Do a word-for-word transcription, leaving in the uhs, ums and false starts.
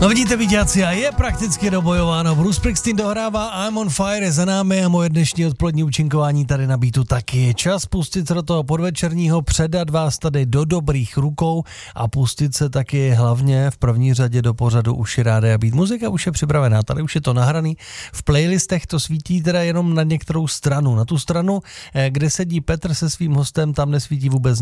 No vidíte, viděci, a je prakticky dobojováno. Bruce Springsteen dohrává I'm on Fire, je za námi a moje dnešní odpolední účinkování tady na Beatu taky. Je čas pustit se do toho podvečerního, předat vás tady do dobrých rukou a pustit se taky hlavně v první řadě do pořadu Uši Rádia Beat. Muzika už je připravená, tady už je to nahraný. V playlistech to svítí teda jenom na některou stranu. Na tu stranu, kde sedí Petr se svým hostem, tam nesvítí vůbec